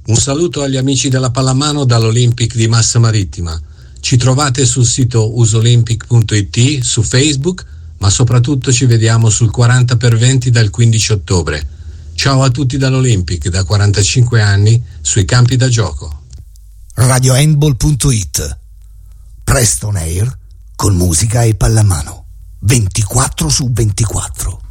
Un saluto agli amici della pallamano dall'Olympic di Massa Marittima. Ci trovate sul sito usolympic.it, su Facebook, ma soprattutto ci vediamo sul 40x20 dal 15 ottobre. Ciao a tutti dall'Olympic, da 45 anni, sui campi da gioco. RadioHandball.it. Presto on air, con musica e pallamano. 24/24.